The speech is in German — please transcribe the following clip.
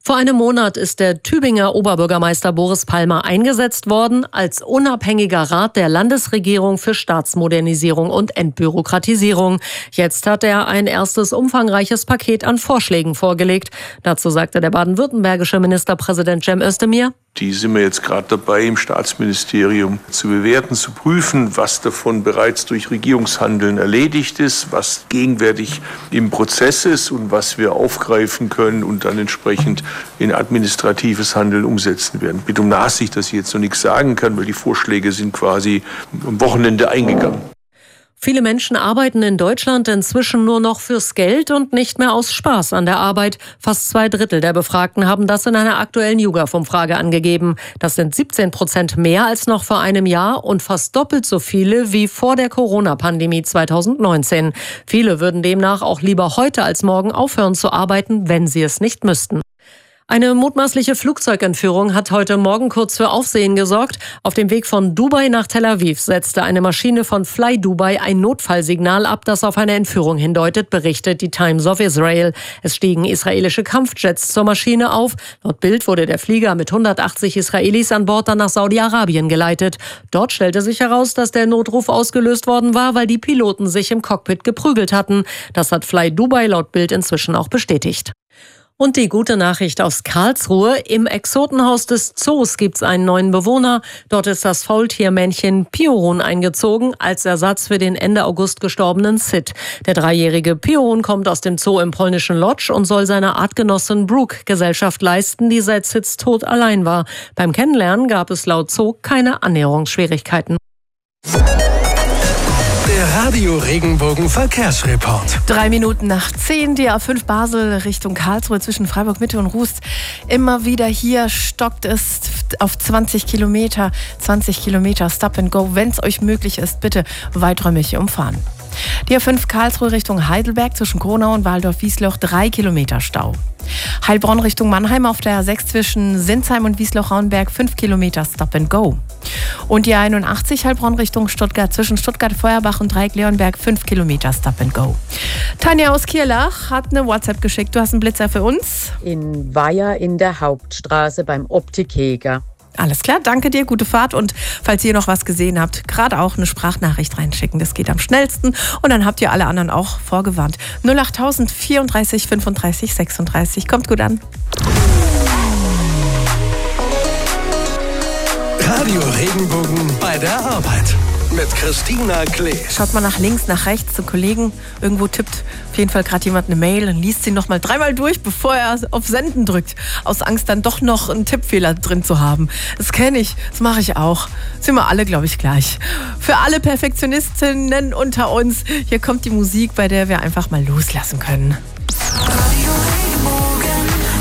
Vor einem Monat ist der Tübinger Oberbürgermeister Boris Palmer eingesetzt worden als unabhängiger Rat der Landesregierung für Staatsmodernisierung und Entbürokratisierung. Jetzt hat er ein erstes umfangreiches Paket an Vorschlägen vorgelegt. Dazu sagte der baden-württembergische Ministerpräsident Cem Özdemir: Die sind wir jetzt gerade dabei, im Staatsministerium zu bewerten, zu prüfen, was davon bereits durch Regierungshandeln erledigt ist, was gegenwärtig im Prozess ist und was wir aufgreifen können und dann entsprechend in administratives Handeln umsetzen werden. Bitte um Nachsicht, dass ich jetzt noch nichts sagen kann, weil die Vorschläge sind quasi am Wochenende eingegangen. Viele Menschen arbeiten in Deutschland inzwischen nur noch fürs Geld und nicht mehr aus Spaß an der Arbeit. Fast 2/3 der Befragten haben das in einer aktuellen YouGov-Umfrage angegeben. Das sind 17% mehr als noch vor einem Jahr und fast doppelt so viele wie vor der Corona-Pandemie 2019. Viele würden demnach auch lieber heute als morgen aufhören zu arbeiten, wenn sie es nicht müssten. Eine mutmaßliche Flugzeugentführung hat heute Morgen kurz für Aufsehen gesorgt. Auf dem Weg von Dubai nach Tel Aviv setzte eine Maschine von Fly Dubai ein Notfallsignal ab, das auf eine Entführung hindeutet, berichtet die Times of Israel. Es stiegen israelische Kampfjets zur Maschine auf. Laut Bild wurde der Flieger mit 180 Israelis an Bord dann nach Saudi-Arabien geleitet. Dort stellte sich heraus, dass der Notruf ausgelöst worden war, weil die Piloten sich im Cockpit geprügelt hatten. Das hat Fly Dubai laut Bild inzwischen auch bestätigt. Und die gute Nachricht aus Karlsruhe: Im Exotenhaus des Zoos gibt's einen neuen Bewohner. Dort ist das Faultiermännchen Piorun eingezogen, als Ersatz für den Ende August gestorbenen Sid. Der 3-jährige Piorun kommt aus dem Zoo im polnischen Lodz und soll seiner Artgenossin Brooke Gesellschaft leisten, die seit Sids Tod allein war. Beim Kennenlernen gab es laut Zoo keine Annäherungsschwierigkeiten. Der Radio Regenbogen Verkehrsreport. 3 Minuten nach 10, die A5 Basel Richtung Karlsruhe zwischen Freiburg Mitte und Rust. Immer wieder hier stockt es auf 20 Kilometer. 20 Kilometer Stop and Go. Wenn es euch möglich ist, bitte weiträumig umfahren. Die A5 Karlsruhe Richtung Heidelberg zwischen Kronau und Waldorf-Wiesloch 3 Kilometer Stau. Heilbronn Richtung Mannheim auf der A6 zwischen Sinsheim und Wiesloch-Rauenberg 5 Kilometer Stop and Go. Und die 81 Heilbronn Richtung Stuttgart zwischen Stuttgart-Feuerbach und Dreieck-Leonberg 5 Kilometer Stop and Go. Tanja aus Kierlach hat eine WhatsApp geschickt. Du hast einen Blitzer für uns? In Weiher in der Hauptstraße beim Optikäger. Alles klar, danke dir, gute Fahrt. Und falls ihr noch was gesehen habt, gerade auch eine Sprachnachricht reinschicken. Das geht am schnellsten und dann habt ihr alle anderen auch vorgewarnt. 08000 34 35 36. Kommt gut an. Radio Regenbogen bei der Arbeit mit Christina Klees. Schaut mal nach links, nach rechts zu Kollegen. Irgendwo tippt auf jeden Fall gerade jemand eine Mail und liest sie nochmal 3-mal durch, bevor er auf Senden drückt. Aus Angst, dann doch noch einen Tippfehler drin zu haben. Das kenne ich, das mache ich auch. Sind wir alle, glaube ich, gleich. Für alle Perfektionistinnen unter uns, hier kommt die Musik, bei der wir einfach mal loslassen können. Radio Regenbogen.